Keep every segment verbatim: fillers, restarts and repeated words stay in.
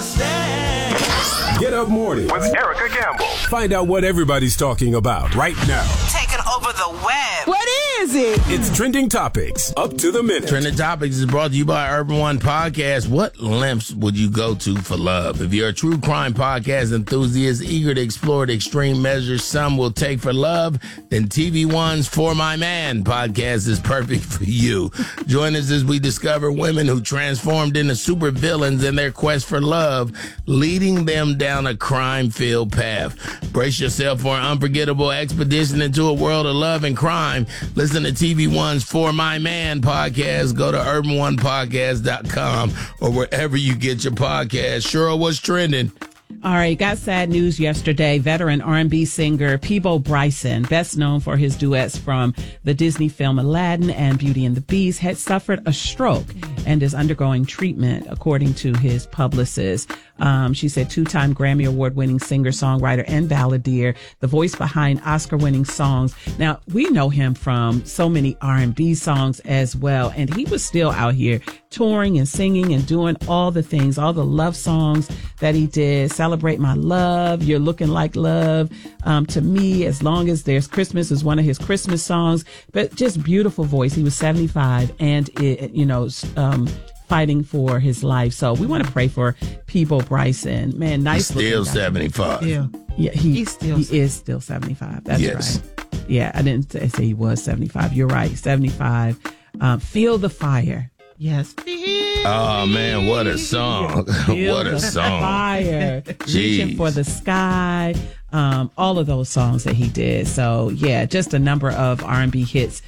understand. Get Up Morning with Erica Gamble. Find out what everybody's talking about right now. Taking over the web. What is it? It's Trending Topics, up to the minute. Trending Topics is brought to you by Urban One Podcast. What lengths would you go to for love? If you're a true crime podcast enthusiast eager to explore the extreme measures some will take for love, then T V One's For My Man podcast is perfect for you. Join us as we discover women who transformed into supervillains in their quest for love, leading them down a crime-filled path. Brace yourself for an unforgettable expedition into a world of love and crime. Listen to T V One's For My Man podcast. Go to urban one podcast dot com or wherever you get your podcast. Cheryl, what's trending? All right, got sad news yesterday. Veteran R and B singer Peabo Bryson, best known for his duets from the Disney film Aladdin and Beauty and the Beast, had suffered a stroke and is undergoing treatment, according to his publicist. Um, she said two-time Grammy Award-winning singer, songwriter, and balladeer, the voice behind Oscar-winning songs. Now, we know him from so many R and B songs as well, and he was still out here touring and singing and doing all the things, all the love songs that he did. Celebrate My Love, You're Looking Like Love, um, To Me, As Long As There's Christmas is one of his Christmas songs, but just beautiful voice. He was seventy-five and, it, you know, um, fighting for his life. So we want to pray for Peabo Bryson. Man, nice. He's still seventy-five. Yeah, yeah he, He's still he is still seventy-five. That's yes. right. Yeah, I didn't say he was seventy-five. You're right, seventy-five. Um, Feel the Fire. Yes. Oh, man, what a song. Feel What a the song. Fire. Reaching for the Sky. Um, all of those songs that he did. So, yeah, just a number of R and B hits.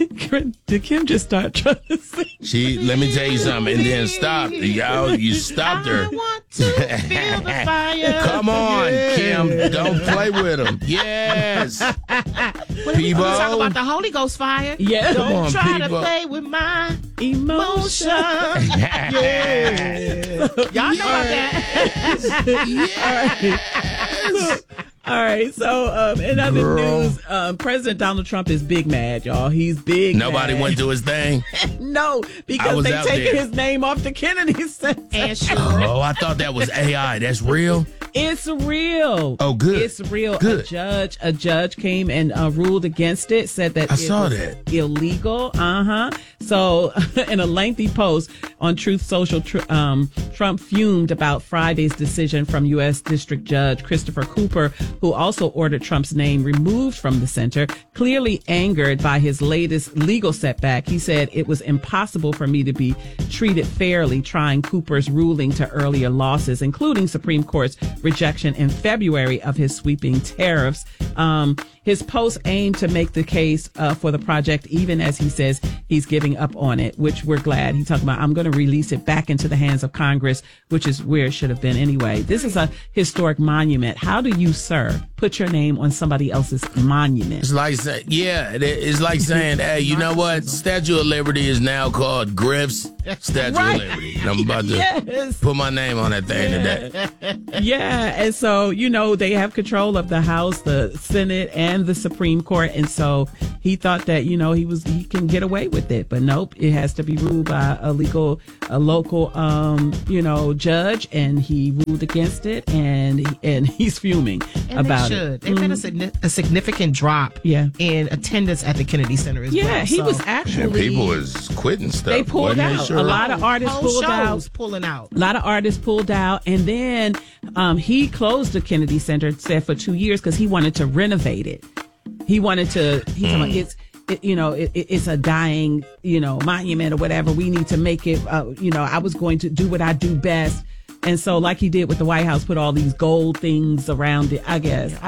Did Kim just start trying to sing? She, let me tell you something, and then stop. Y'all, you stopped her. I want to feel the fire. Come on, Yeah. Kim. Don't play with him. Yes. Peabo. Talk about the Holy Ghost fire. Yeah. Don't Come on, try Peabo. to play with my Emotion. emotion. Yeah. Y'all know about that. Yes. All right. So, um, in other Girl. news, um, President Donald Trump is big mad, y'all. He's big Nobody mad. went to his thing. No, I because was they out taking there. his name off the Kennedy Center. And sure. Oh, I thought that was A I. That's real? It's real. Oh, good. It's real. Good. A judge, a judge came and uh, ruled against it. Said that I it saw was that. illegal. Uh huh. So, in a lengthy post on Truth Social, tr- um, Trump fumed about Friday's decision from U S District Judge Christopher Cooper, who also ordered Trump's name removed from the center. Clearly angered by his latest legal setback, he said it was impossible for me to be treated fairly, trying Cooper's ruling to earlier losses, including Supreme Court's rejection in February of his sweeping tariffs. Um, his post aimed to make the case uh, for the project, even as he says he's giving up on it, which we're glad. He's talking about, I'm going to release it back into the hands of Congress, which is where it should have been anyway. This is a historic monument. How do you, sir, put your name on somebody else's monument? It's like saying, yeah, it- it's like saying, hey, you know what? Statue of Liberty is now called Griff's Statue Right. of Liberty. And I'm about to Yes. put my name on that thing today. Yeah, and so, you know, they have control of the House, the Senate, and the Supreme Court, and so he thought that, you know, he was he can get away with it, but nope, it has to be ruled by a legal, a local, um, you know, judge, and he ruled against it, and and he's fuming And about they it. should. They've been a, signi- a significant drop Yeah. in attendance at the Kennedy Center as well. Yeah, he So, was And actually. people was quitting stuff. They pulled wasn't out. They, Cheryl? A lot of artists whole pulled out. shows pulling out. A lot of artists pulled out, and then um, he closed the Kennedy Center, said for two years because he wanted to renovate it. He wanted to. He's Mm. like, it's, it, you know, it, it's a dying, you know, monument or whatever. We need to make it. Uh, you know, I was going to do what I do best, and so like he did with the White House, put all these gold things around it. I guess.